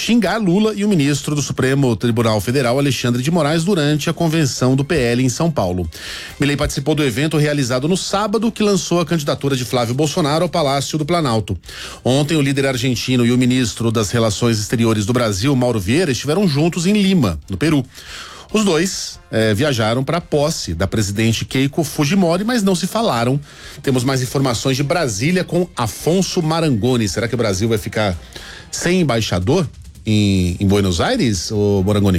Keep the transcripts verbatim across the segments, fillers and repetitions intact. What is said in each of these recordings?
xingar Lula e o ministro do Supremo Tribunal Federal, Alexandre de Moraes, durante a convenção do P L em São Paulo. Milei participou do evento realizado no sábado, que lançou a candidatura de Flávio Bolsonaro ao Palácio do Planalto. Ontem, o líder argentino e o ministro das Relações Exteriores do Brasil, Mauro Vieira, estiveram juntos em Lima, no Peru. Os dois eh, viajaram para a posse da presidente Keiko Fujimori, mas não se falaram. Temos mais informações de Brasília com Afonso Marangoni. Será que o Brasil vai ficar sem embaixador em, em Buenos Aires, ô Marangoni?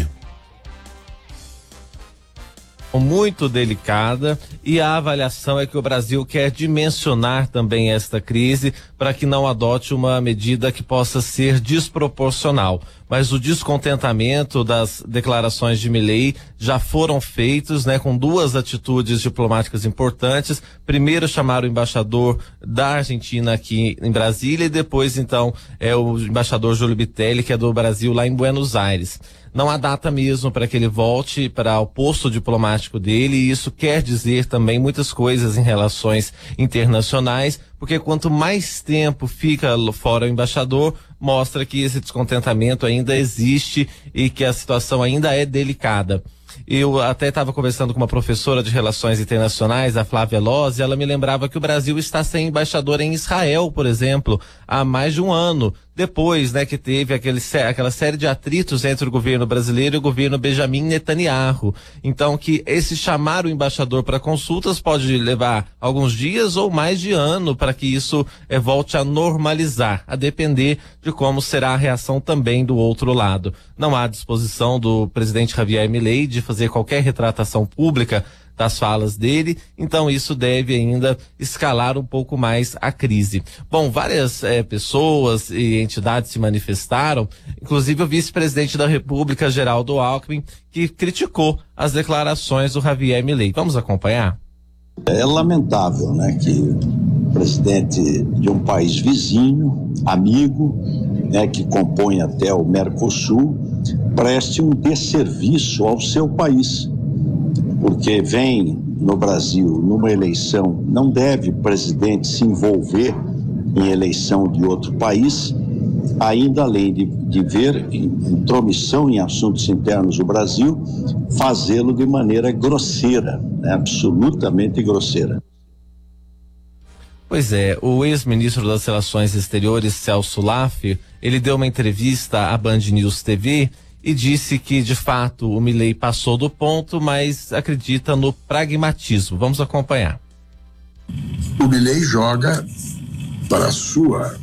Muito delicada, e a avaliação é que o Brasil quer dimensionar também esta crise para que não adote uma medida que possa ser desproporcional. Mas o descontentamento das declarações de Milei já foram feitos, né, com duas atitudes diplomáticas importantes. Primeiro, chamar o embaixador da Argentina aqui em Brasília, e depois, então, é o embaixador Júlio Bitelli, que é do Brasil, lá em Buenos Aires. Não há data mesmo para que ele volte para o posto diplomático dele, e isso quer dizer também muitas coisas em relações internacionais, porque quanto mais tempo fica fora o embaixador, mostra que esse descontentamento ainda existe e que a situação ainda é delicada. Eu até estava conversando com uma professora de Relações Internacionais, a Flávia Loz, e ela me lembrava que o Brasil está sem embaixador em Israel, por exemplo, há mais de um ano, depois, né, que teve aquele, aquela série de atritos entre o governo brasileiro e o governo Benjamin Netanyahu. Então, que esse chamar o embaixador para consultas pode levar alguns dias ou mais de ano para que isso eh, volte a normalizar, a depender de como será a reação também do outro lado. Não há disposição do presidente Javier Milei de fazer qualquer retratação pública das falas dele, então isso deve ainda escalar um pouco mais a crise. Bom, várias eh, pessoas e entidades se manifestaram, inclusive o vice-presidente da República, Geraldo Alckmin, que criticou as declarações do Javier Milei. Vamos acompanhar? É lamentável, né, que o presidente de um país vizinho, amigo, né, que compõe até o Mercosul, preste um desserviço ao seu país. Porque vem no Brasil numa eleição, não deve o presidente se envolver em eleição de outro país, ainda além de, de ver intromissão em assuntos internos do Brasil, fazê-lo de maneira grosseira, né? Absolutamente grosseira. Pois é, o ex-ministro das Relações Exteriores, Celso Laffer, ele deu uma entrevista à Band News T V e disse que, de fato, o Milei passou do ponto, mas acredita no pragmatismo. Vamos acompanhar. O Milei joga para a sua,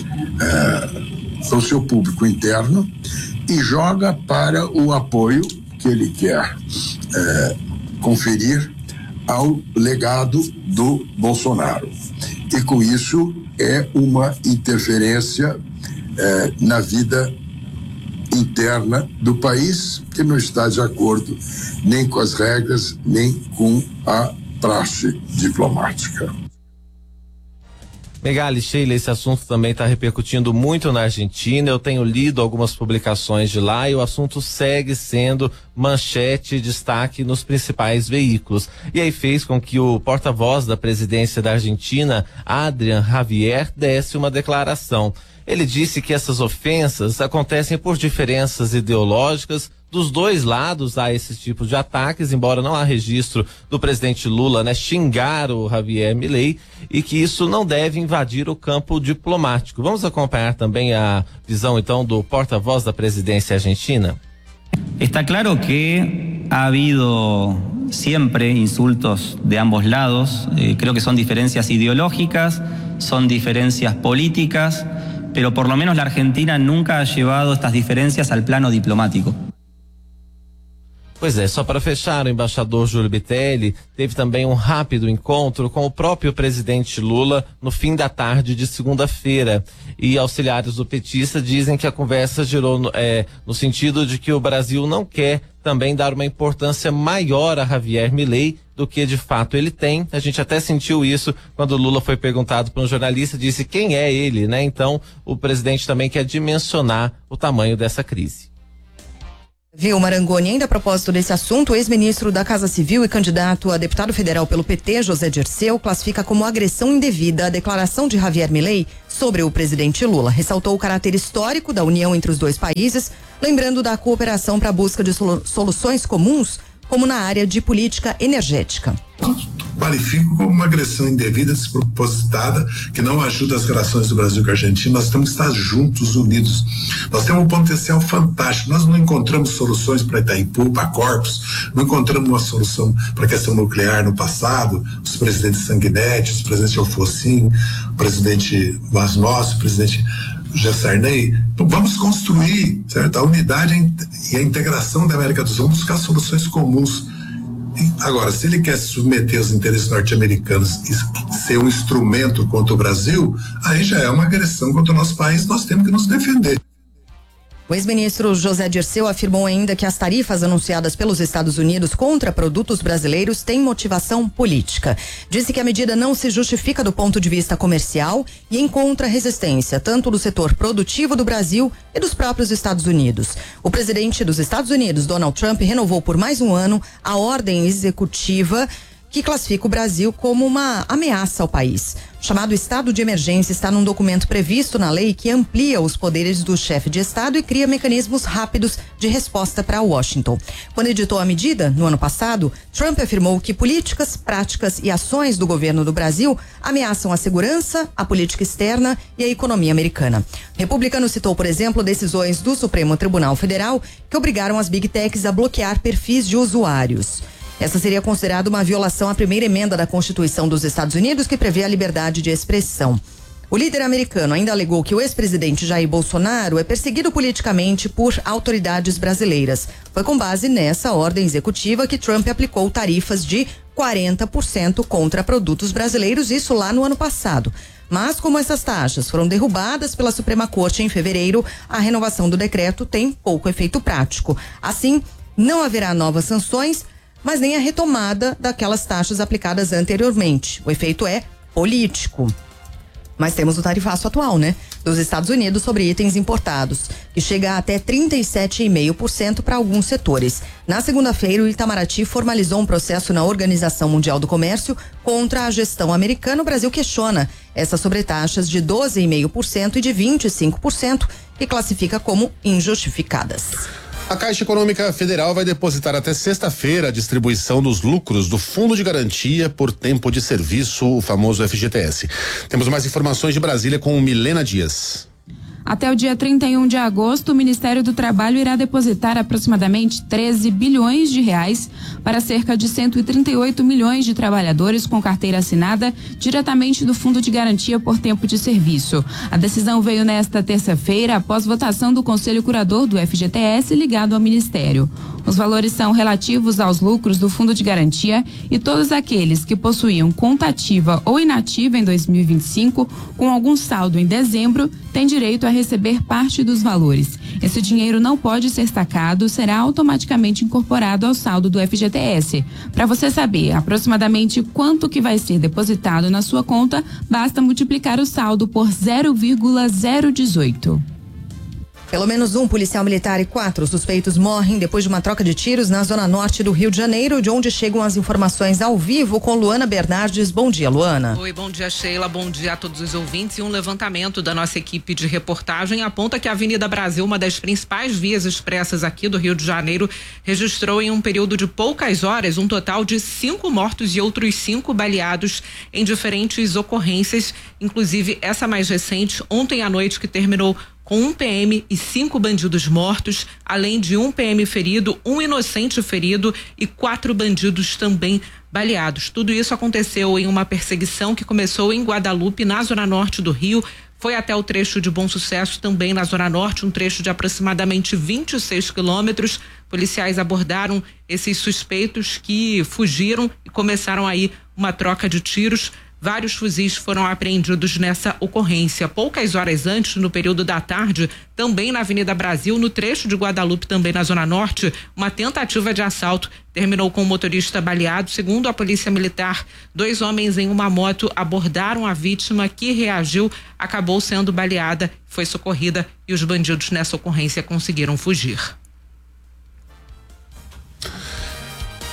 é, o seu público interno e joga para o apoio que ele quer é, conferir ao legado do Bolsonaro. E com isso é uma interferência é, na vida interna do país, que não está de acordo nem com as regras, nem com a praxe diplomática. Megali, Sheila, esse assunto também está repercutindo muito na Argentina. Eu tenho lido algumas publicações de lá e o assunto segue sendo manchete e destaque nos principais veículos. E aí fez com que o porta-voz da presidência da Argentina, Adrián Javier, desse uma declaração. Ele disse que essas ofensas acontecem por diferenças ideológicas. Dos dois lados há esse tipo de ataques, embora não há registro do presidente Lula, né, xingar o Javier Milei, e que isso não deve invadir o campo diplomático. Vamos acompanhar também a visão, então, do porta-voz da presidência argentina? Está claro que ha habido siempre insultos de ambos lados. Eh, creo que son diferencias ideológicas, son diferencias políticas, pero por lo menos la Argentina nunca ha llevado estas diferencias al plano diplomático. Pois é, só para fechar, o embaixador Júlio Bitelli teve também um rápido encontro com o próprio presidente Lula no fim da tarde de segunda-feira. E auxiliares do petista dizem que a conversa girou é, no sentido de que o Brasil não quer também dar uma importância maior a Javier Milei do que de fato ele tem. A gente até sentiu isso quando o Lula foi perguntado por um jornalista, disse quem é ele, né? Então o presidente também quer dimensionar o tamanho dessa crise. Viu, Marangoni, ainda a propósito desse assunto, o ex-ministro da Casa Civil e candidato a deputado federal pelo P T, José Dirceu, classifica como agressão indevida a declaração de Javier Milei sobre o presidente Lula. Ressaltou o caráter histórico da união entre os dois países, lembrando da cooperação para a busca de soluções comuns, como na área de política energética. Qualifico como uma agressão indevida, despropositada, que não ajuda as relações do Brasil com a Argentina. Nós temos que estar juntos, unidos. Nós temos um potencial fantástico. Nós não encontramos soluções para Itaipu, para Corpus, não encontramos uma solução para a questão nuclear no passado. Os presidentes Sanguinetti, os presidentes Alfocin, o presidente Vaz Nosso, o presidente José Sarney. Então vamos construir, certo? A unidade e a integração da América do Sul, vamos buscar soluções comuns. Agora, se ele quer submeter os interesses norte-americanos e ser um instrumento contra o Brasil, aí já é uma agressão contra o nosso país, nós temos que nos defender. O ex-ministro José Dirceu afirmou ainda que as tarifas anunciadas pelos Estados Unidos contra produtos brasileiros têm motivação política. Disse que a medida não se justifica do ponto de vista comercial e encontra resistência tanto do setor produtivo do Brasil e dos próprios Estados Unidos. O presidente dos Estados Unidos, Donald Trump, renovou por mais um ano a ordem executiva que classifica o Brasil como uma ameaça ao país. O chamado estado de emergência está num documento previsto na lei que amplia os poderes do chefe de Estado e cria mecanismos rápidos de resposta para Washington. Quando editou a medida, no ano passado, Trump afirmou que políticas, práticas e ações do governo do Brasil ameaçam a segurança, a política externa e a economia americana. O republicano citou, por exemplo, decisões do Supremo Tribunal Federal que obrigaram as Big Techs a bloquear perfis de usuários. Essa seria considerada uma violação à primeira emenda da Constituição dos Estados Unidos, que prevê a liberdade de expressão. O líder americano ainda alegou que o ex-presidente Jair Bolsonaro é perseguido politicamente por autoridades brasileiras. Foi com base nessa ordem executiva que Trump aplicou tarifas de quarenta por cento contra produtos brasileiros, isso lá no ano passado. Mas como essas taxas foram derrubadas pela Suprema Corte em fevereiro, a renovação do decreto tem pouco efeito prático. Assim, não haverá novas sanções, mas nem a retomada daquelas taxas aplicadas anteriormente. O efeito é político. Mas temos o tarifaço atual, né? Dos Estados Unidos sobre itens importados, que chega a até trinta e sete vírgula cinco por cento para alguns setores. Na segunda-feira, o Itamaraty formalizou um processo na Organização Mundial do Comércio contra a gestão americana. O Brasil questiona essas sobretaxas de doze vírgula cinco por cento e de vinte e cinco por cento, que classifica como injustificadas. A Caixa Econômica Federal vai depositar até sexta-feira a distribuição dos lucros do Fundo de Garantia por Tempo de Serviço, o famoso F G T S. Temos mais informações de Brasília com Milena Dias. Até o dia trinta e um de agosto, o Ministério do Trabalho irá depositar aproximadamente treze bilhões de reais para cerca de cento e trinta e oito milhões de trabalhadores com carteira assinada diretamente do Fundo de Garantia por Tempo de Serviço. A decisão veio nesta terça-feira após votação do Conselho Curador do F G T S ligado ao Ministério. Os valores são relativos aos lucros do Fundo de Garantia e todos aqueles que possuíam conta ativa ou inativa em dois mil e vinte e cinco com algum saldo em dezembro têm direito a receber parte dos valores. Esse dinheiro não pode ser sacado, será automaticamente incorporado ao saldo do F G T S. Para você saber aproximadamente quanto que vai ser depositado na sua conta, basta multiplicar o saldo por zero vírgula zero dezoito. Pelo menos um policial militar e quatro suspeitos morrem depois de uma troca de tiros na zona norte do Rio de Janeiro, de onde chegam as informações ao vivo com Luana Bernardes. Bom dia, Luana. Oi, bom dia, Sheila. Bom dia a todos os ouvintes. E um levantamento da nossa equipe de reportagem aponta que a Avenida Brasil, uma das principais vias expressas aqui do Rio de Janeiro, registrou em um período de poucas horas um total de cinco mortos e outros cinco baleados em diferentes ocorrências, inclusive essa mais recente, ontem à noite, que terminou com um P M e cinco bandidos mortos, além de um P M ferido, um inocente ferido e quatro bandidos também baleados. Tudo isso aconteceu em uma perseguição que começou em Guadalupe, na zona norte do Rio, foi até o trecho de Bom Sucesso, também na zona norte, um trecho de aproximadamente vinte e seis quilômetros. Policiais abordaram esses suspeitos que fugiram e começaram aí uma troca de tiros. Vários fuzis foram apreendidos nessa ocorrência. Poucas horas antes, no período da tarde, também na Avenida Brasil, no trecho de Guadalupe, também na Zona Norte, uma tentativa de assalto terminou com o motorista baleado. Segundo a Polícia Militar, dois homens em uma moto abordaram a vítima, que reagiu, acabou sendo baleada, foi socorrida e os bandidos nessa ocorrência conseguiram fugir.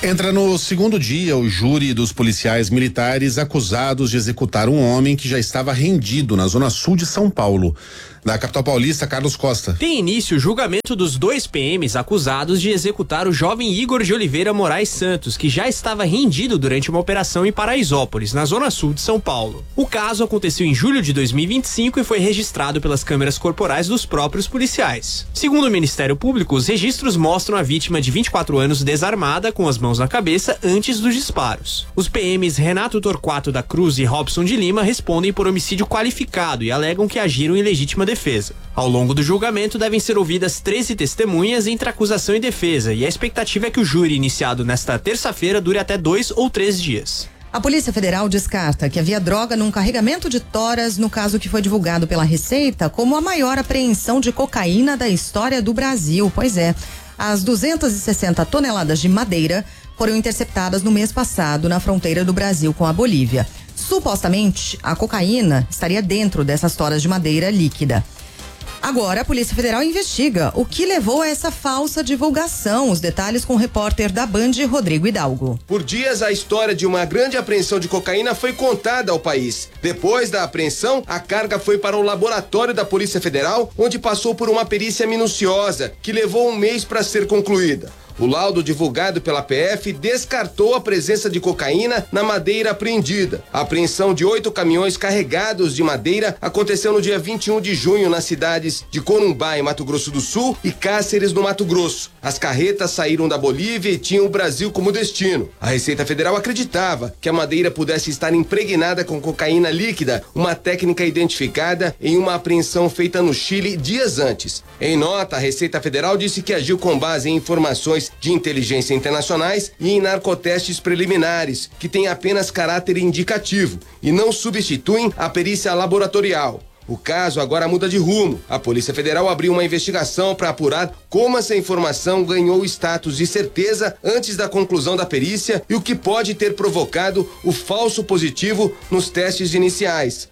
Entra no segundo dia o júri dos policiais militares acusados de executar um homem que já estava rendido na zona sul de São Paulo. Da capital paulista, Carlos Costa. Tem início o julgamento dos dois P Ms acusados de executar o jovem Igor de Oliveira Moraes Santos, que já estava rendido durante uma operação em Paraisópolis, na zona sul de São Paulo. O caso aconteceu em julho de dois mil e vinte e cinco e foi registrado pelas câmeras corporais dos próprios policiais. Segundo o Ministério Público, os registros mostram a vítima de vinte e quatro anos desarmada, com as mãos na cabeça, antes dos disparos. Os P Ms Renato Torquato da Cruz e Robson de Lima respondem por homicídio qualificado e alegam que agiram em legítima defesa. Ao longo do julgamento devem ser ouvidas treze testemunhas entre acusação e defesa, e a expectativa é que o júri iniciado nesta terça-feira dure até dois ou três dias. A Polícia Federal descarta que havia droga num carregamento de toras no caso que foi divulgado pela Receita como a maior apreensão de cocaína da história do Brasil. Pois é, as duzentas e sessenta toneladas de madeira foram interceptadas no mês passado na fronteira do Brasil com a Bolívia. Supostamente, a cocaína estaria dentro dessas toras de madeira líquida. Agora, a Polícia Federal investiga o que levou a essa falsa divulgação. Os detalhes com o repórter da Band, Rodrigo Hidalgo. Por dias, a história de uma grande apreensão de cocaína foi contada ao país. Depois da apreensão, a carga foi para o laboratório da Polícia Federal, onde passou por uma perícia minuciosa, que levou um mês para ser concluída. O laudo divulgado pela P F descartou a presença de cocaína na madeira apreendida. A apreensão de oito caminhões carregados de madeira aconteceu no dia vinte e um de junho nas cidades de Corumbá, em Mato Grosso do Sul, e Cáceres, no Mato Grosso. As carretas saíram da Bolívia e tinham o Brasil como destino. A Receita Federal acreditava que a madeira pudesse estar impregnada com cocaína líquida, uma técnica identificada em uma apreensão feita no Chile dias antes. Em nota, a Receita Federal disse que agiu com base em informações de inteligência internacionais e em narcotestes preliminares, que têm apenas caráter indicativo e não substituem a perícia laboratorial. O caso agora muda de rumo. A Polícia Federal abriu uma investigação para apurar como essa informação ganhou status de certeza antes da conclusão da perícia e o que pode ter provocado o falso positivo nos testes iniciais.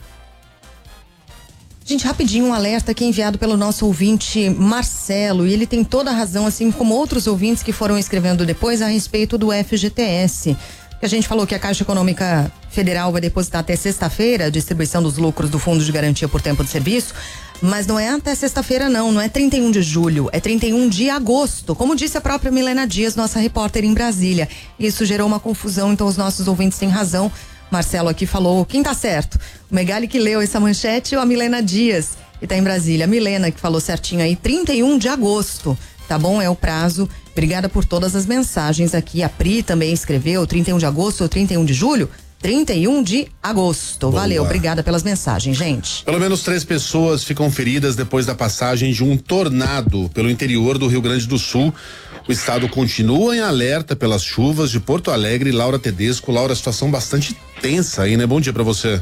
Gente, rapidinho, um alerta aqui enviado pelo nosso ouvinte Marcelo, e ele tem toda a razão, assim como outros ouvintes que foram escrevendo depois a respeito do F G T S. A gente falou que a Caixa Econômica Federal vai depositar até sexta-feira a distribuição dos lucros do Fundo de Garantia por Tempo de Serviço, mas não é até sexta-feira não, não é trinta e um de julho, é trinta e um de agosto, como disse a própria Milena Dias, nossa repórter em Brasília. Isso gerou uma confusão, então os nossos ouvintes têm razão. Marcelo aqui falou, quem tá certo? O Megali que leu essa manchete ou a Milena Dias, que tá em Brasília? A Milena que falou certinho aí, trinta e um de agosto, tá bom? É o prazo. Obrigada por todas as mensagens aqui. A Pri também escreveu trinta e um de agosto ou trinta e um de julho? trinta e um de agosto. Boa. Valeu, obrigada pelas mensagens, gente. Pelo menos três pessoas ficam feridas depois da passagem de um tornado pelo interior do Rio Grande do Sul. O estado continua em alerta pelas chuvas de Porto Alegre. Laura Tedesco. Laura, situação bastante tensa aí, né? Bom dia pra você.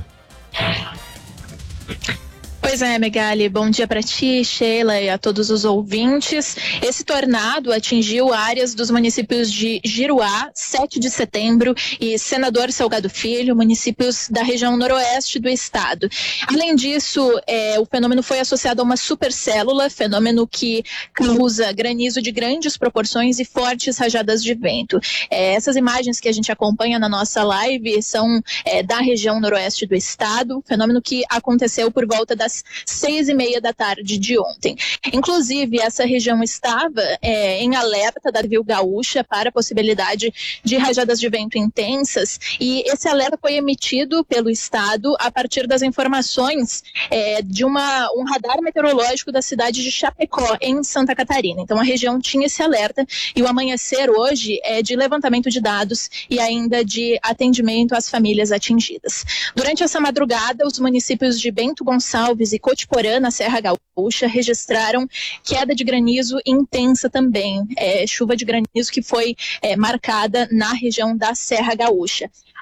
Pois é, Megali, bom dia para ti, Sheila, e a todos os ouvintes. Esse tornado atingiu áreas dos municípios de Giruá, sete de setembro e Senador Salgado Filho, municípios da região noroeste do estado. Além disso, é, o fenômeno foi associado a uma supercélula, fenômeno que causa granizo de grandes proporções e fortes rajadas de vento. É, essas imagens que a gente acompanha na nossa live são é, da região noroeste do estado, fenômeno que aconteceu por volta das seis e meia da tarde de ontem. Inclusive, essa região estava é, em alerta da Viu Gaúcha para a possibilidade de rajadas de vento intensas, e esse alerta foi emitido pelo estado a partir das informações é, de uma, um radar meteorológico da cidade de Chapecó, em Santa Catarina. Então, a região tinha esse alerta, e o amanhecer hoje é de levantamento de dados e ainda de atendimento às famílias atingidas. Durante essa madrugada, os municípios de Bento Gonçalves e Cotiporã, na Serra Gaúcha, registraram queda de granizo intensa também, é, chuva de granizo que foi é, marcada na região da Serra Gaúcha.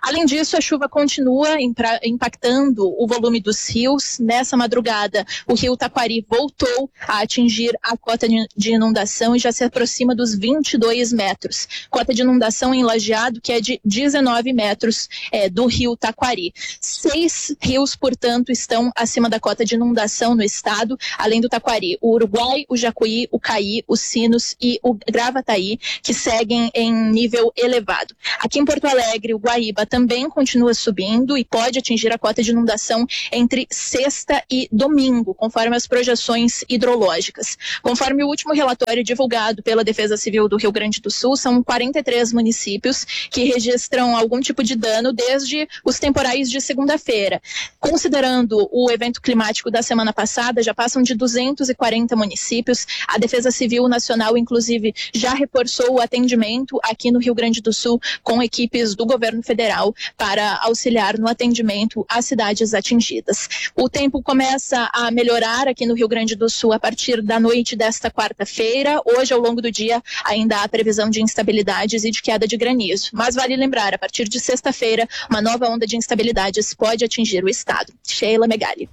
Além disso, a chuva continua impactando o volume dos rios. Nessa madrugada, o rio Taquari voltou a atingir a cota de inundação e já se aproxima dos vinte e dois metros. Cota de inundação em Lajeado, que é de dezenove metros é, do rio Taquari. Seis rios, portanto, estão acima da cota de inundação no estado, além do Taquari, o Uruguai, o Jacuí, o Caí, os Sinos e o Gravataí, que seguem em nível elevado. Aqui em Porto Alegre, o Guaíba também continua subindo e pode atingir a cota de inundação entre sexta e domingo, conforme as projeções hidrológicas. Conforme o último relatório divulgado pela Defesa Civil do Rio Grande do Sul, são quarenta e três municípios que registram algum tipo de dano desde os temporais de segunda-feira. Considerando o evento climático da semana passada, já passam de duzentos e quarenta municípios. A Defesa Civil Nacional, inclusive, já reforçou o atendimento aqui no Rio Grande do Sul com equipes do governo federal para auxiliar no atendimento às cidades atingidas. O tempo começa a melhorar aqui no Rio Grande do Sul a partir da noite desta quarta-feira. Hoje, ao longo do dia, ainda há previsão de instabilidades e de queda de granizo. Mas vale lembrar, a partir de sexta-feira, uma nova onda de instabilidades pode atingir o estado. Sheila Megali.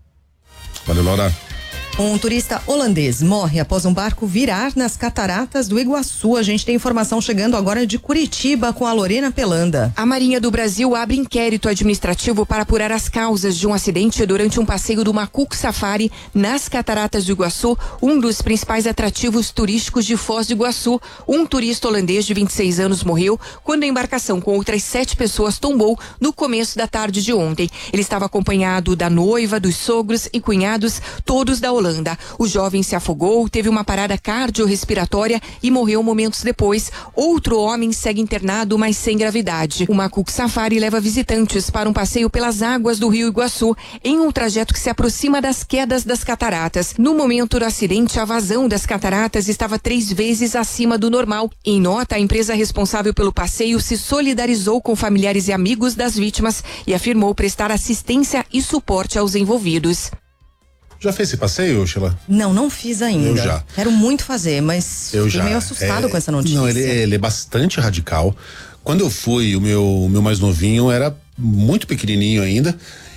Valeu, Laura. Um turista holandês morre após um barco virar nas cataratas do Iguaçu. A gente tem informação chegando agora de Curitiba com a Lorena Pelanda. A Marinha do Brasil abre inquérito administrativo para apurar as causas de um acidente durante um passeio do Macuco Safari nas cataratas do Iguaçu, um dos principais atrativos turísticos de Foz do Iguaçu. Um turista holandês de vinte e seis anos morreu quando a embarcação com outras sete pessoas tombou no começo da tarde de ontem. Ele estava acompanhado da noiva, dos sogros e cunhados, todos da Holanda. O jovem se afogou, teve uma parada cardiorrespiratória e morreu momentos depois. Outro homem segue internado, mas sem gravidade. O Macuco Safari leva visitantes para um passeio pelas águas do Rio Iguaçu, em um trajeto que se aproxima das quedas das cataratas. No momento do acidente, a vazão das cataratas estava três vezes acima do normal. Em nota, a empresa responsável pelo passeio se solidarizou com familiares e amigos das vítimas e afirmou prestar assistência e suporte aos envolvidos. Já fez esse passeio, Sheila? Não, não fiz ainda. Eu já. Quero muito fazer, mas eu fiquei já. meio assustado é, com essa notícia. Não, ele, ele é bastante radical. Quando eu fui, o meu, o meu mais novinho era muito pequenininho ainda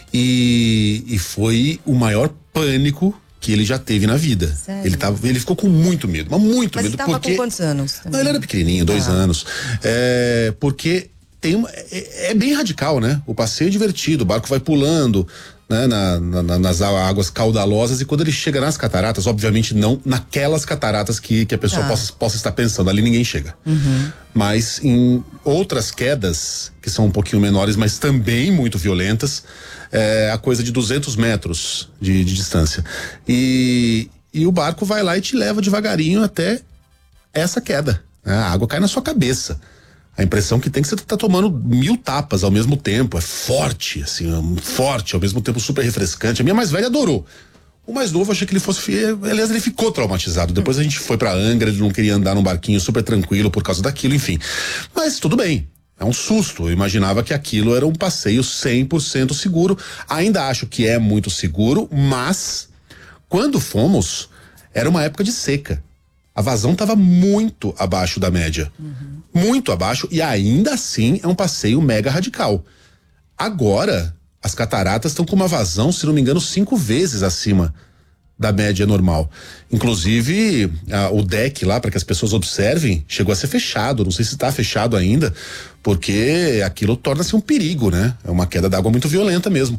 e, e foi o maior pânico que ele já teve na vida. Sério? Ele, tava, ele ficou com muito medo, mas muito mas medo. Mas ele tava porque... com quantos anos? Não, ele era pequenininho, dois ah. anos. É, porque tem uma, é, é bem radical, né? O passeio é divertido, o barco vai pulando, né, na, na, nas águas caudalosas, e quando ele chega nas cataratas, obviamente não naquelas cataratas que, que a pessoa ah. possa, possa estar pensando, ali ninguém chega. Uhum. Mas em outras quedas, que são um pouquinho menores, mas também muito violentas, é a coisa de duzentos metros de, de distância. E, e o barco vai lá e te leva devagarinho até essa queda, né? A água cai na sua cabeça. A impressão que tem que você tá tomando mil tapas ao mesmo tempo, é forte, assim, é forte, ao mesmo tempo super refrescante. A minha mais velha adorou. O mais novo, achei que ele fosse, aliás, ele ficou traumatizado. Depois a gente foi pra Angra, ele não queria andar num barquinho super tranquilo por causa daquilo, enfim. Mas tudo bem, é um susto. Eu imaginava que aquilo era um passeio cem por cento seguro. Ainda acho que é muito seguro, mas quando fomos, era uma época de seca. A vazão estava muito abaixo da média. Uhum. Muito abaixo, e ainda assim é um passeio mega radical. Agora, as cataratas estão com uma vazão, se não me engano, cinco vezes acima da média normal. Inclusive, a, o deck lá, para que as pessoas observem, chegou a ser fechado. Não sei se está fechado ainda, porque aquilo torna-se um perigo, né? É uma queda d'água muito violenta mesmo.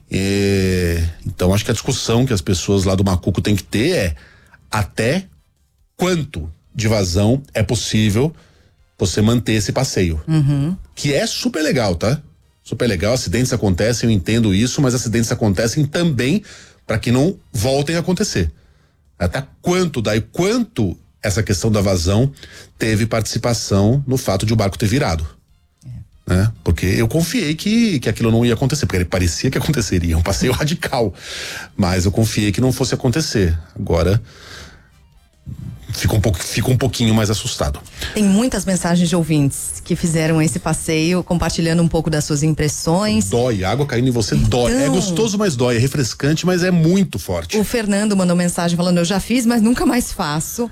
E, então, acho que a discussão que as pessoas lá do Macuco têm que ter é até quanto de vazão é possível você manter esse passeio. Uhum. Que é super legal, tá? Super legal, acidentes acontecem, eu entendo isso, mas acidentes acontecem também para que não voltem a acontecer. Até quanto daí, quanto essa questão da vazão teve participação no fato de o barco ter virado. É. Né? Porque eu confiei que, que aquilo não ia acontecer, porque ele parecia que aconteceria, um passeio radical, mas eu confiei que não fosse acontecer. Agora Fica um, pouco, fica um pouquinho mais assustado. Tem muitas mensagens de ouvintes que fizeram esse passeio, compartilhando um pouco das suas impressões. Dói, a água caindo em você então, dói. É gostoso, mas dói. É refrescante, mas é muito forte. O Fernando mandou mensagem falando: eu já fiz, mas nunca mais faço.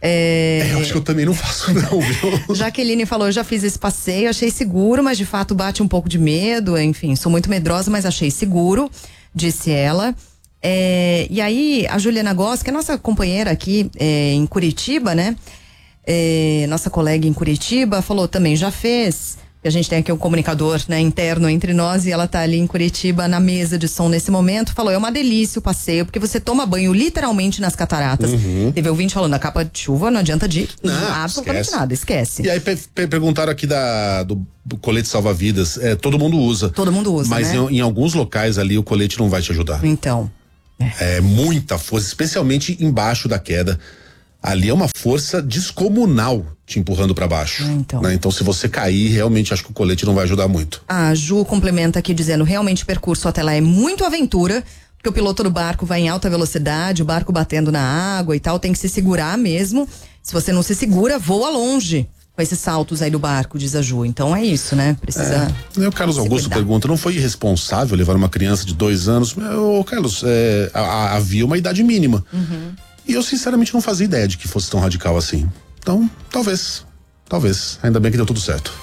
É... é, eu acho que eu também não faço não, viu? Jaqueline falou, eu já fiz esse passeio, achei seguro, mas de fato bate um pouco de medo, enfim, sou muito medrosa, mas achei seguro, disse ela. É, e aí, a Juliana Goss, que é nossa companheira aqui é, em Curitiba, né? É, nossa colega em Curitiba, falou também, já fez. A gente tem aqui um comunicador, né, interno entre nós, e ela tá ali em Curitiba na mesa de som nesse momento. Falou, é uma delícia o passeio, porque você toma banho literalmente nas cataratas. Uhum. Teve ouvinte falando, a capa de chuva não adianta de não, absolutamente esquece. nada, esquece. E aí pe- pe- perguntaram aqui da, do, do colete salva-vidas, é, todo mundo usa. Todo mundo usa, mas né? em, em alguns locais ali o colete não vai te ajudar. Então. É, é muita força, especialmente embaixo da queda. Ali é uma força descomunal te empurrando para baixo. Então. Né? Então, se você cair, realmente acho que o colete não vai ajudar muito. A Ju complementa aqui dizendo, realmente o percurso até lá é muito aventura, porque o piloto do barco vai em alta velocidade, o barco batendo na água e tal, tem que se segurar mesmo. Se você não se segura, voa longe com esses saltos aí do barco, diz a Ju. Então é isso, né? Precisa. É. O Carlos Augusto cuidar. pergunta: não foi irresponsável levar uma criança de dois anos? Ô, Carlos, é, havia uma idade mínima. Uhum. E eu sinceramente não fazia ideia de que fosse tão radical assim. Então, talvez, talvez. Ainda bem que deu tudo certo.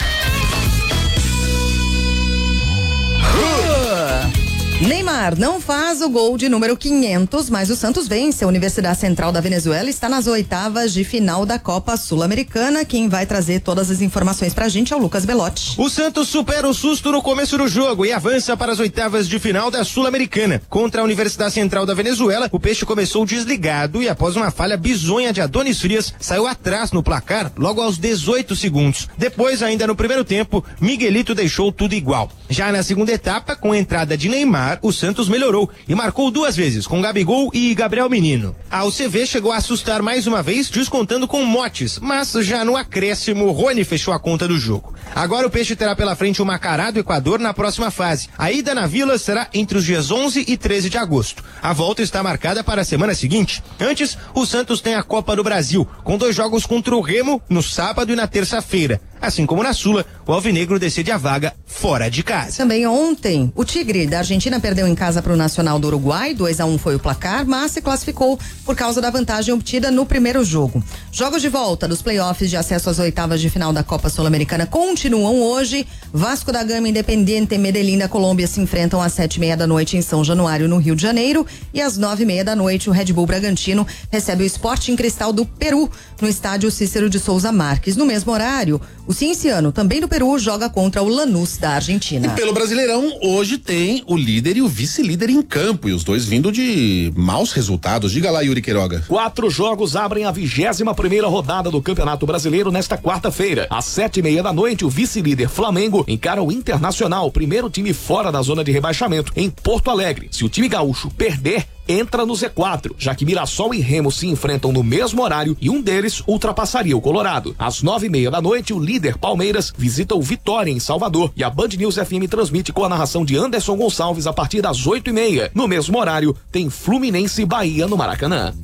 Neymar não faz o gol de número quinhentos, mas o Santos vence. A Universidade Central da Venezuela está nas oitavas de final da Copa Sul-Americana. Quem vai trazer todas as informações pra gente é o Lucas Belotti. O Santos supera o susto no começo do jogo e avança para as oitavas de final da Sul-Americana. Contra a Universidade Central da Venezuela, o Peixe começou desligado e após uma falha bizonha de Adonis Frias, saiu atrás no placar logo aos dezoito segundos. Depois, ainda no primeiro tempo, Miguelito deixou tudo igual. Já na segunda etapa, com a entrada de Neymar, o Santos melhorou e marcou duas vezes com Gabigol e Gabriel Menino. A U C V chegou a assustar mais uma vez, descontando com Motes, mas já no acréscimo, Rony fechou a conta do jogo. Agora o Peixe terá pela frente o Macará do Equador na próxima fase. A ida na Vila será entre os dias onze e treze de agosto. A volta está marcada para a semana seguinte. Antes, o Santos tem a Copa do Brasil, com dois jogos contra o Remo no sábado e na terça-feira. Assim como na Sula, o Alvinegro decide a vaga fora de casa. Também ontem, o Tigre da Argentina perdeu em casa para o Nacional do Uruguai, dois a um foi o placar, mas se classificou por causa da vantagem obtida no primeiro jogo. Jogos de volta dos playoffs de acesso às oitavas de final da Copa Sul-Americana continuam hoje. Vasco da Gama, Independiente e Medellín da Colômbia se enfrentam às sete e meia da noite em São Januário, no Rio de Janeiro, e às nove e meia da noite o Red Bull Bragantino recebe o Sporting Cristal do Peru no estádio Cícero de Souza Marques. No mesmo horário, o Cienciano, também do Peru, joga contra o Lanús da Argentina. E pelo Brasileirão, hoje tem o líder e o vice-líder em campo, e os dois vindo de maus resultados. Diga lá, Yuri Queiroga. Quatro jogos abrem a vigésima primeira rodada do Campeonato Brasileiro nesta quarta-feira. Às sete e meia da noite, o vice-líder Flamengo encara o Internacional, primeiro time fora da zona de rebaixamento, em Porto Alegre. Se o time gaúcho perder, entra no Z quatro, já que Mirassol e Remo se enfrentam no mesmo horário e um deles ultrapassaria o Colorado. Às nove e meia da noite, o líder Palmeiras visita o Vitória em Salvador e a Band News F M transmite com a narração de Anderson Gonçalves a partir das oito e meia. No mesmo horário, tem Fluminense e Bahia no Maracanã.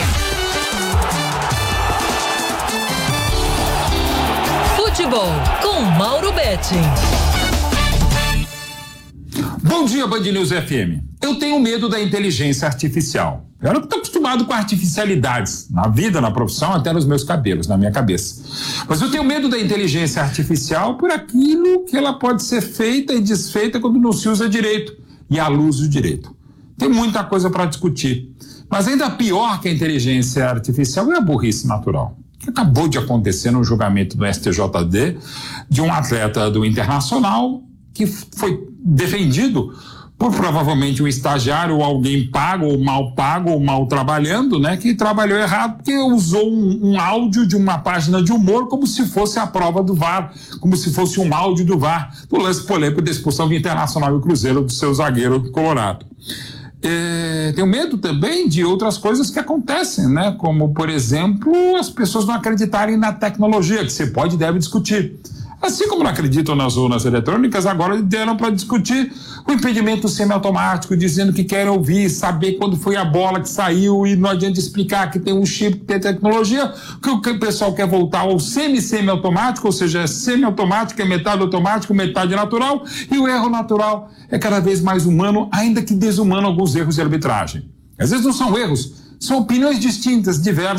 Futebol com Mauro Betting. Bom dia, Band News F M. Eu tenho medo da inteligência artificial. Eu não estou acostumado com artificialidades na vida, na profissão, até nos meus cabelos, na minha cabeça. Mas eu tenho medo da inteligência artificial por aquilo que ela pode ser feita e desfeita quando não se usa direito e à luz do direito. Tem muita coisa para discutir. Mas ainda pior que a inteligência artificial é a burrice natural. Que acabou de acontecer no julgamento do S T J D de um atleta do Internacional que foi defendido por provavelmente um estagiário ou alguém pago ou mal pago ou mal trabalhando, né, que trabalhou errado porque usou um, um áudio de uma página de humor como se fosse a prova do V A R, como se fosse um áudio do V A R, do lance polêmico da expulsão do Internacional e o Cruzeiro do seu zagueiro colorado. É, tenho medo também de outras coisas que acontecem, né, como, por exemplo, as pessoas não acreditarem na tecnologia, que você pode e deve discutir. Assim como não acreditam nas urnas eletrônicas, agora deram para discutir o impedimento semiautomático, dizendo que querem ouvir, saber quando foi a bola que saiu e não adianta explicar que tem um chip, que tem tecnologia, que o pessoal quer voltar ao semi-semi-automático, ou seja, é semi-automático, é metade automático, metade natural, e o erro natural é cada vez mais humano, ainda que desumano alguns erros de arbitragem. Às vezes não são erros, são opiniões distintas, diversas,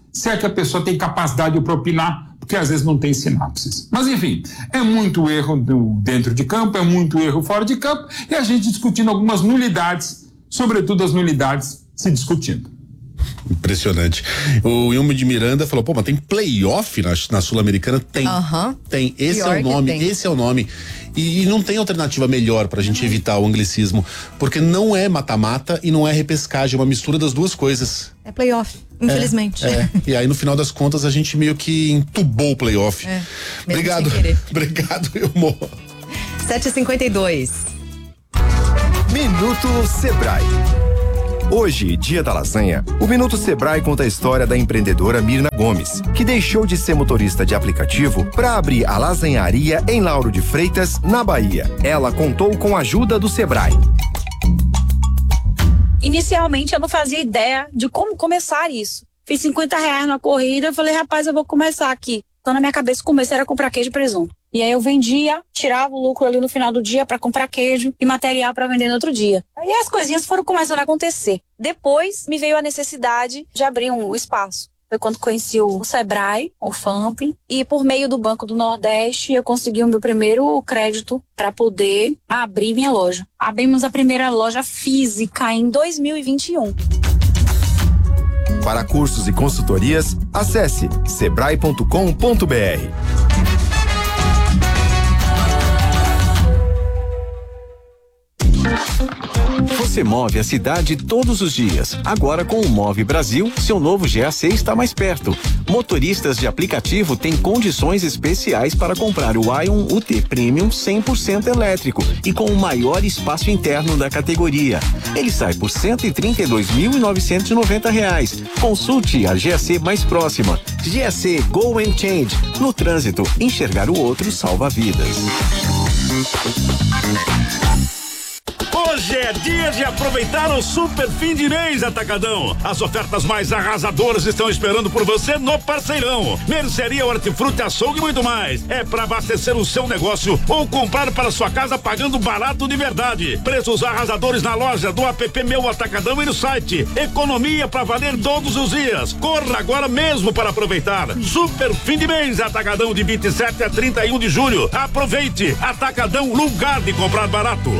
se é que a pessoa tem capacidade de propinar, porque às vezes não tem sinapses. Mas enfim, é muito erro do, dentro de campo, é muito erro fora de campo, e a gente discutindo algumas nulidades, sobretudo as nulidades se discutindo. Impressionante. O Wilmer de Miranda falou, pô, mas tem playoff na, na Sul-Americana? Tem. Uhum. Tem. Esse Pior é o nome, que tem. esse é o nome. E, e não tem alternativa melhor pra gente evitar o anglicismo, porque não é mata-mata e não é repescagem, é uma mistura das duas coisas. É playoff, infelizmente. É, é. E aí, no final das contas, a gente meio que entubou o playoff. É, Obrigado. Obrigado, Wilmor. sete e cinquenta e dois. Minuto Sebrae. Hoje, dia da lasanha, o Minuto Sebrae conta a história da empreendedora Mirna Gomes, que deixou de ser motorista de aplicativo para abrir a lasanharia em Lauro de Freitas, na Bahia. Ela contou com a ajuda do Sebrae. Inicialmente eu não fazia ideia de como começar isso. Fiz cinquenta reais na corrida, falei, rapaz, eu vou começar aqui. Então na minha cabeça comecei a comprar queijo e presunto. E aí eu vendia, tirava o lucro ali no final do dia para comprar queijo e material para vender no outro dia. Aí as coisinhas foram começando a acontecer. Depois me veio a necessidade de abrir um espaço. Foi quando conheci o Sebrae, o FAMP, e por meio do Banco do Nordeste eu consegui o meu primeiro crédito para poder abrir minha loja. Abrimos a primeira loja física em dois mil e vinte e um. Para cursos e consultorias, acesse sebrae ponto com ponto br. Você move a cidade todos os dias. Agora com o Move Brasil, seu novo G A C está mais perto. Motoristas de aplicativo têm condições especiais para comprar o Ion U T Premium cem por cento elétrico e com o maior espaço interno da categoria. Ele sai por cento e trinta e dois mil novecentos e noventa reais. Consulte a G A C mais próxima. G A C Go and Change. No trânsito, enxergar o outro salva vidas. Hoje é dia de aproveitar o super fim de mês Atacadão. As ofertas mais arrasadoras estão esperando por você no Parceirão. Mercearia, hortifruti, açougue e muito mais. É para abastecer o seu negócio ou comprar para sua casa pagando barato de verdade. Preços arrasadores na loja, do app Meu Atacadão e no site. Economia para valer todos os dias. Corra agora mesmo para aproveitar. Super fim de mês Atacadão de vinte e sete a trinta e um de julho. Aproveite. Atacadão, lugar de comprar barato.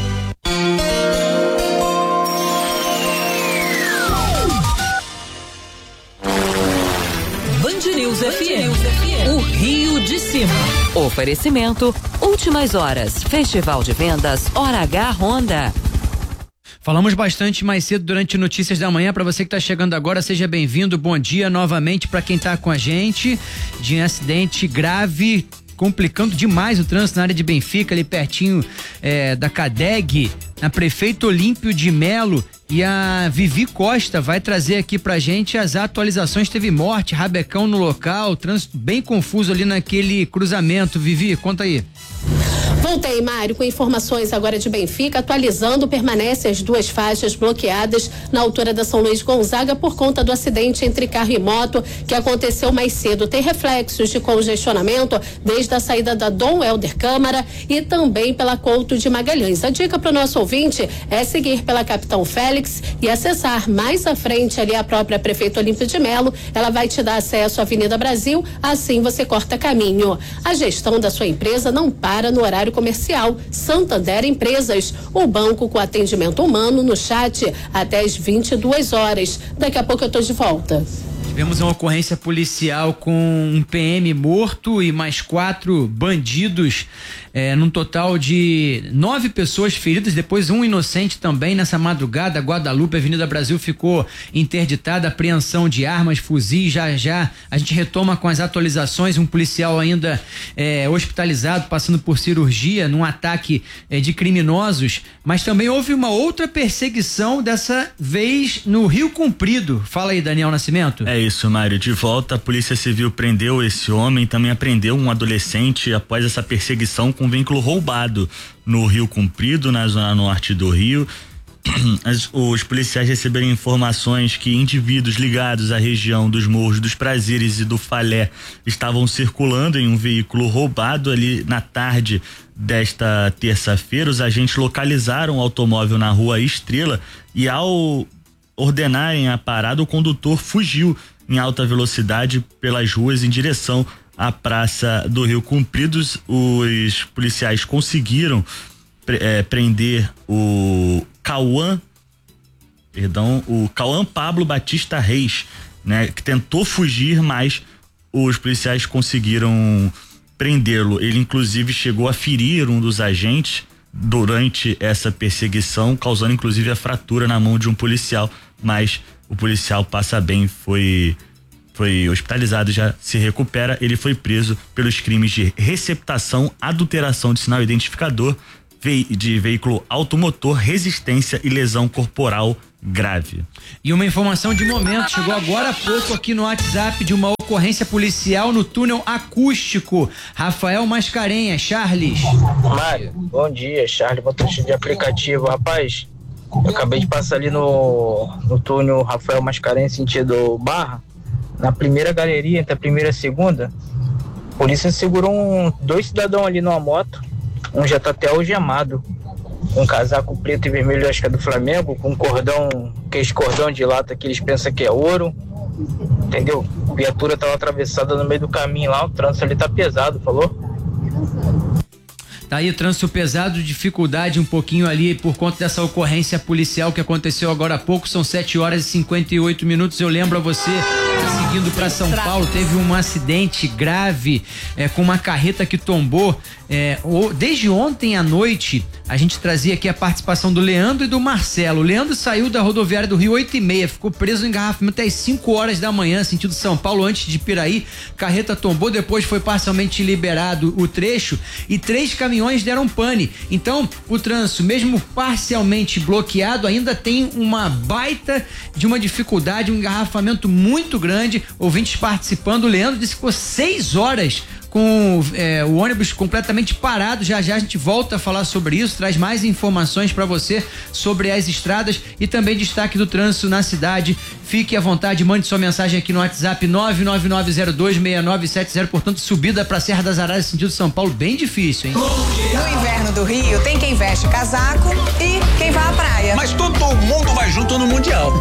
Band News F M, o Rio de Cima. Oferecimento, Últimas Horas, Festival de Vendas Hora H Honda. Falamos bastante mais cedo durante Notícias da Manhã. Para você que está chegando agora, seja bem-vindo. Bom dia novamente para quem está com a gente. De um acidente grave, complicando demais o trânsito na área de Benfica, ali pertinho é, da Cadeg, na Prefeito Olímpio de Melo. E a Vivi Costa vai trazer aqui pra gente as atualizações. Teve morte, rabecão no local, trânsito bem confuso ali naquele cruzamento. Vivi, conta aí. Voltei, Mário, com informações agora de Benfica. Atualizando, permanecem as duas faixas bloqueadas na altura da São Luís Gonzaga por conta do acidente entre carro e moto que aconteceu mais cedo. Tem reflexos de congestionamento desde a saída da Dom Helder Câmara e também pela Couto de Magalhães. A dica para o nosso ouvinte é seguir pela Capitão Félix e acessar mais à frente ali a própria Prefeito Olímpio de Melo. Ela vai te dar acesso à Avenida Brasil, assim você corta caminho. A gestão da sua empresa não para no horário comercial. Santander Empresas, o banco com atendimento humano no chat até as vinte e duas horas. Daqui a pouco eu tô de volta. Tivemos uma ocorrência policial com um P M morto e mais quatro bandidos, é, num total de nove pessoas feridas, depois um inocente também nessa madrugada. Guadalupe, Avenida Brasil ficou interditada, apreensão de armas, fuzis. Já já a gente retoma com as atualizações. Um policial ainda é, hospitalizado, passando por cirurgia num ataque é, de criminosos, mas também houve uma outra perseguição, dessa vez no Rio Comprido. Fala aí, Daniel Nascimento. É isso, Mário. De volta, a Polícia Civil prendeu esse homem, também apreendeu um adolescente após essa perseguição com um veículo roubado no Rio Comprido, na zona norte do Rio. As, os policiais receberam informações que indivíduos ligados à região dos Morros dos Prazeres e do Falé estavam circulando em um veículo roubado ali na tarde desta terça-feira. Os agentes localizaram o automóvel na rua Estrela e, ao ordenarem a parada, o condutor fugiu em alta velocidade pelas ruas em direção à Praça do Rio Compridos. Os policiais conseguiram é, prender o Cauã, perdão, o Cauã Pablo Batista Reis, né, que tentou fugir, mas os policiais conseguiram prendê-lo. Ele inclusive chegou a ferir um dos agentes durante essa perseguição, causando inclusive a fratura na mão de um policial, mas o policial passa bem, foi foi hospitalizado, já se recupera. Ele foi preso pelos crimes de receptação, adulteração de sinal identificador de veículo automotor, resistência e lesão corporal grave. E uma informação de momento, chegou agora há pouco aqui no WhatsApp de uma ocorrência policial no túnel acústico. Rafael Mascarenhas, Charles. Mário, bom dia, Charles, motorista de aplicativo. Rapaz, eu acabei de passar ali no, no túnel Rafael Mascarenhas, sentido Barra, na primeira galeria, entre a primeira e a segunda. A polícia segurou um, dois cidadãos ali numa moto, um já tá até algemado, um casaco preto e vermelho, acho que é do Flamengo, com um cordão, aqueles cordão de lata que eles pensam que é ouro, entendeu? A viatura tava atravessada no meio do caminho lá, o trânsito ali tá pesado, falou? Tá aí, trânsito pesado, dificuldade um pouquinho ali por conta dessa ocorrência policial que aconteceu agora há pouco. São sete horas e cinquenta e oito minutos. Eu lembro a você, seguindo para São Paulo, teve um acidente grave é, com uma carreta que tombou. É, desde ontem à noite, a gente trazia aqui a participação do Leandro e do Marcelo. O Leandro saiu da rodoviária do Rio oito e meia, ficou preso em engarrafamento até às cinco horas da manhã, sentido São Paulo, antes de Piraí. Carreta tombou, depois foi parcialmente liberado o trecho e três caminhões deram pane. Então, o trânsito, mesmo parcialmente bloqueado, ainda tem uma baita de uma dificuldade, um engarrafamento muito grande. Ouvintes participando, o Leandro disse que ficou seis horas com é, o ônibus completamente parado. Já já a gente volta a falar sobre isso, traz mais informações para você sobre as estradas e também destaque do trânsito na cidade. Fique à vontade, mande sua mensagem aqui no WhatsApp nove nove nove zero dois seis nove sete zero. Portanto, subida para Serra das Araras, sentido São Paulo, bem difícil, hein? No inverno do Rio, tem quem veste casaco e quem vai à praia. Mas todo mundo vai junto no Mundial.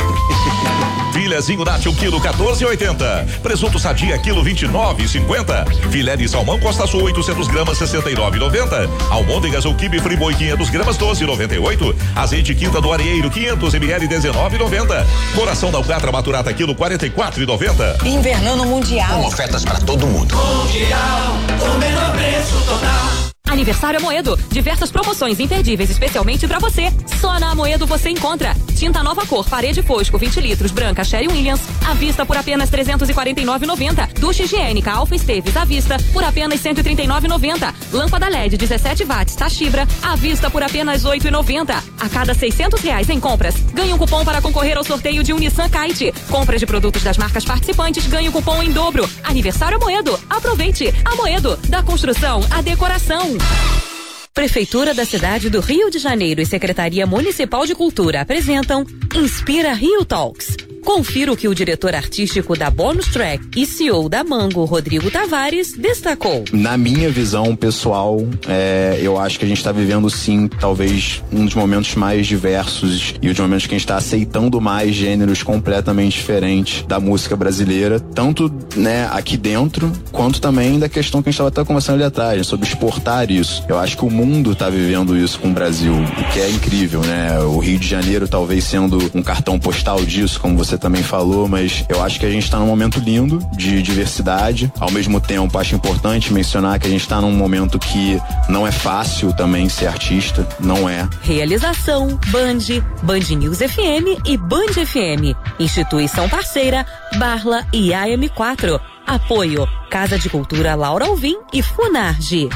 Filezinho Nath, um quilo, quatorze e oitenta. Presunto Sadia, quilo, vinte e nove e cinquenta. Filé de salmão Costa Sul, oitocentos gramas, sessenta e nove e noventa. Almôndegas ou quibe Friboi, quinhentos gramas, doze e noventa e oito. Azeite Quinta do Arieiro, quinhentos mililitros, dezenove e noventa. Coração da Alcatra Maturata, quilo, quarenta e quatro e noventa. Invernando Mundial. Com ofertas para todo mundo. Mundial, o menor preço total. Aniversário Amoedo, diversas promoções imperdíveis especialmente pra você. Só na Amoedo você encontra tinta nova cor, parede fosco, vinte litros, branca, Sherry Williams, à vista por apenas trezentos e quarenta e nove reais e noventa centavos. Ducha higiênica Alfa Esteves, à vista por apenas cento e trinta e nove reais e noventa centavos. Lâmpada L E D dezessete watts Tachibra, à vista por apenas oito reais e noventa centavos. A cada seiscentos reais em compras, ganhe um cupom para concorrer ao sorteio de um Nissan Kite. Compras de produtos das marcas participantes, ganhe o cupom em dobro. Aniversário Amoedo, aproveite. Amoedo, da construção à decoração. Prefeitura da cidade do Rio de Janeiro e Secretaria Municipal de Cultura apresentam Inspira Rio Talks. Confira o que o diretor artístico da Bonus Track e C E O da Mango, Rodrigo Tavares, destacou. Na minha visão pessoal, é, eu acho que a gente está vivendo sim, talvez um dos momentos mais diversos e um dos momentos que a gente está aceitando mais gêneros completamente diferentes da música brasileira, tanto né, aqui dentro, quanto também da questão que a gente estava até conversando ali atrás, né, sobre exportar isso. Eu acho que o mundo está vivendo isso com o Brasil, o que é incrível, né? O Rio de Janeiro talvez sendo um cartão postal disso, como você também falou, mas eu acho que a gente está num momento lindo de diversidade. Ao mesmo tempo, acho importante mencionar que a gente está num momento que não é fácil também ser artista, não é. Realização Band, Band News F M e Band F M. Instituição parceira Barla e A M quatro. Apoio Casa de Cultura Laura Alvim e Funarge.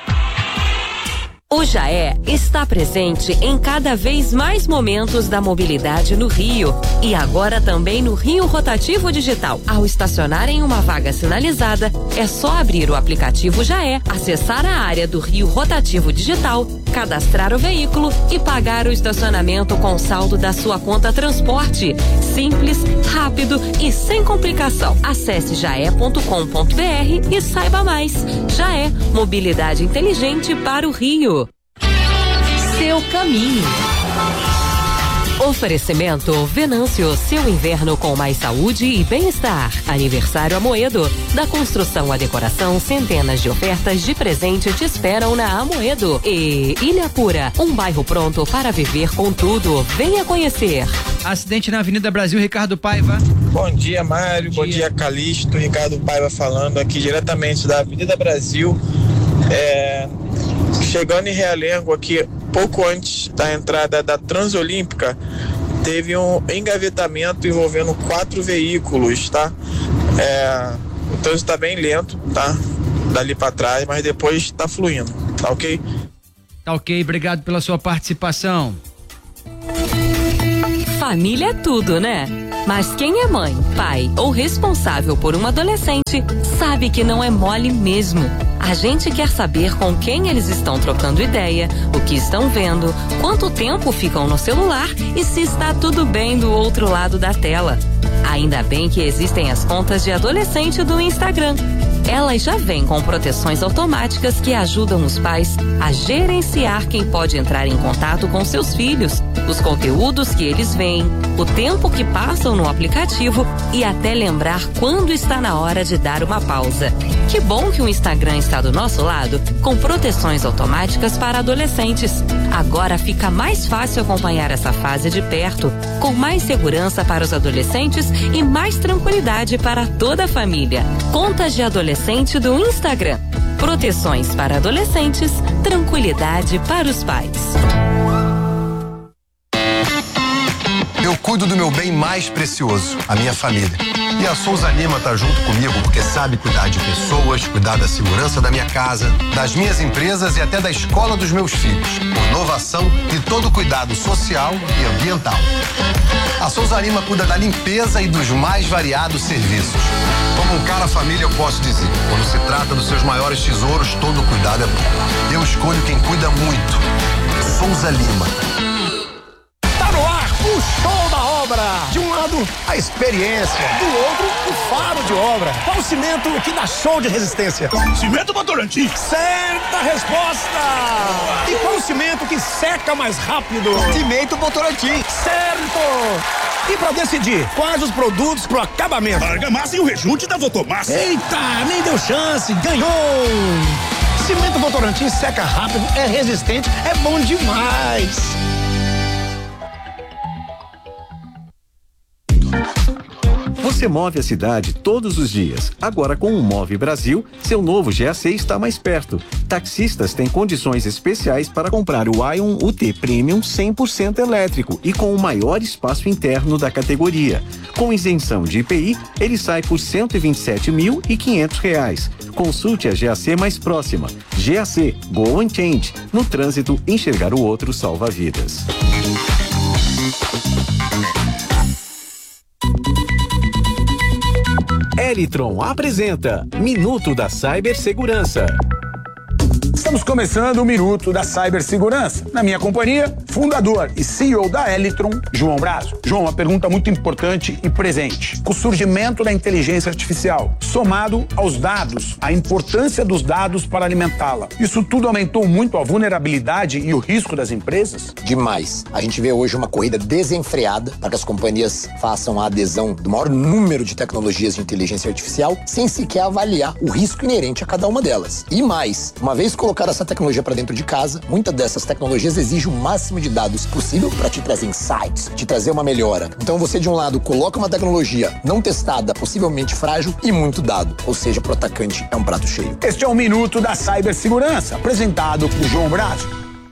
O Jaé está presente em cada vez mais momentos da mobilidade no Rio e agora também no Rio Rotativo Digital. Ao estacionar em uma vaga sinalizada, é só abrir o aplicativo Jaé, acessar a área do Rio Rotativo Digital, cadastrar o veículo e pagar o estacionamento com saldo da sua conta transporte. Simples, rápido e sem complicação. Acesse jaé ponto com ponto br e saiba mais. Jaé, mobilidade inteligente para o Rio. Seu caminho. Oferecimento Venâncio, seu inverno com mais saúde e bem-estar. Aniversário Amoedo. Da construção à decoração, centenas de ofertas de presente te esperam na Amoedo. E Ilha Pura, um bairro pronto para viver com tudo. Venha conhecer. Acidente na Avenida Brasil, Ricardo Paiva. Bom dia, Mário. Bom dia, Calixto. Ricardo Paiva falando aqui diretamente da Avenida Brasil. É, chegando em Realengo aqui, pouco antes da entrada da Transolímpica, teve um engavetamento envolvendo quatro veículos, tá? É, o trânsito tá bem lento, tá? Dali para trás, mas depois tá fluindo, tá ok? Tá ok, obrigado pela sua participação. Família é tudo, né? Mas quem é mãe, pai ou responsável por um adolescente sabe que não é mole mesmo. A gente quer saber com quem eles estão trocando ideia, o que estão vendo, quanto tempo ficam no celular e se está tudo bem do outro lado da tela. Ainda bem que existem as contas de adolescente do Instagram. Elas já vêm com proteções automáticas que ajudam os pais a gerenciar quem pode entrar em contato com seus filhos, os conteúdos que eles veem, o tempo que passam no aplicativo e até lembrar quando está na hora de dar uma pausa. Que bom que o Instagram está do nosso lado com proteções automáticas para adolescentes. Agora fica mais fácil acompanhar essa fase de perto, com mais segurança para os adolescentes e mais tranquilidade para toda a família. Contas de adolescente do Instagram. Proteções para adolescentes, tranquilidade para os pais. Eu cuido do meu bem mais precioso, a minha família. E a Souza Lima tá junto comigo porque sabe cuidar de pessoas, cuidar da segurança da minha casa, das minhas empresas e até da escola dos meus filhos, com inovação e todo cuidado social e ambiental. A Souza Lima cuida da limpeza e dos mais variados serviços. Como um cara família, eu posso dizer, quando se trata dos seus maiores tesouros, todo cuidado é bom. Eu escolho quem cuida muito. Souza Lima. Tá no ar o show da obra. De um lado, a experiência. Do outro, o faro de obra. Qual o cimento que dá show de resistência? Cimento Votorantim. Certa resposta. E qual o cimento que seca mais rápido? Cimento Votorantim. Certo. E pra decidir quais os produtos pro acabamento? Argamassa e o rejunte da Votomassa. Eita, nem deu chance, ganhou! Cimento Votorantim seca rápido, é resistente, é bom demais! Você move a cidade todos os dias. Agora com o Move Brasil, seu novo G A C está mais perto. Taxistas têm condições especiais para comprar o Ion U T Premium cem por cento elétrico e com o maior espaço interno da categoria. Com isenção de I P I, ele sai por cento e vinte e sete mil e quinhentos reais. Consulte a G A C mais próxima. G A C, Go and Change. No trânsito, enxergar o outro salva vidas. Elitron apresenta Minuto da Cibersegurança. Estamos começando o Minuto da Cibersegurança. Na minha companhia, fundador e C E O da Elitron, João Brazo. João, uma pergunta muito importante e presente. O surgimento da inteligência artificial, somado aos dados, a importância dos dados para alimentá-la. Isso tudo aumentou muito a vulnerabilidade e o risco das empresas? Demais. A gente vê hoje uma corrida desenfreada para que as companhias façam a adesão do maior número de tecnologias de inteligência artificial sem sequer avaliar o risco inerente a cada uma delas. E mais, uma vez colocar essa tecnologia para dentro de casa, muitas dessas tecnologias exigem o máximo de dados possível para te trazer insights, te trazer uma melhora. Então você, de um lado, coloca uma tecnologia não testada, possivelmente frágil e muito dado. Ou seja, pro atacante é um prato cheio. Este é o Minuto da Cibersegurança, apresentado por João Brazo.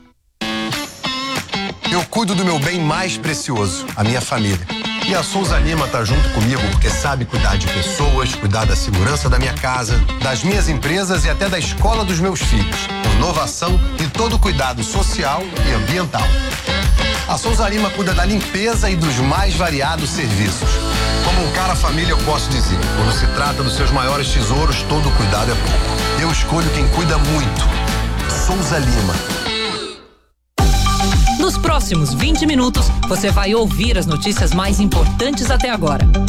Eu cuido do meu bem mais precioso, a minha família. E a Souza Lima tá junto comigo porque sabe cuidar de pessoas, cuidar da segurança da minha casa, das minhas empresas e até da escola dos meus filhos, com inovação e todo cuidado social e ambiental. A Souza Lima cuida da limpeza e dos mais variados serviços. Como um cara família, eu posso dizer, quando se trata dos seus maiores tesouros, todo cuidado é bom. Eu escolho quem cuida muito. Souza Lima. Nos próximos vinte minutos, você vai ouvir as notícias mais importantes até agora.